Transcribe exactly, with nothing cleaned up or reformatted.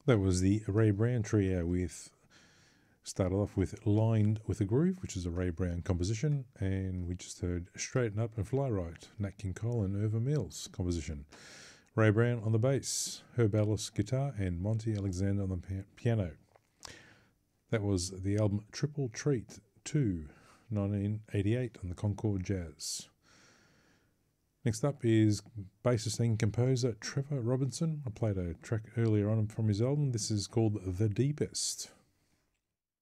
That was the Ray Brown Trio with, started off with Lined with a Groove, which is a Ray Brown composition, and we just heard Straighten Up and Fly Right, Nat King Cole and Irva Mills composition. Ray Brown on the bass, Herb Ellis guitar, and Monty Alexander on the piano. That was the album Triple Treat two, nineteen eighty-eight on the Concord Jazz. Next up is bassist and composer Trevor Robinson. I played a track earlier on from his album. This is called The Deepest.